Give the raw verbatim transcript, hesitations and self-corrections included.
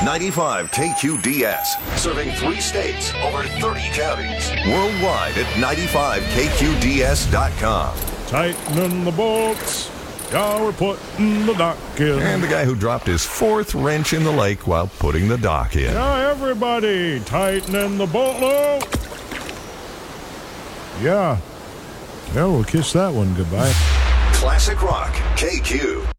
ninety-five K Q D S, serving three states, over thirty counties. Worldwide at ninety-five K Q D S dot com. Tightening the bolts. Yeah, we're putting the dock in. And the guy who dropped his fourth wrench in the lake while putting the dock in. Yeah, everybody, tightening the bolt. Oh. Yeah. Yeah, we'll kiss that one goodbye. Classic Rock, K Q.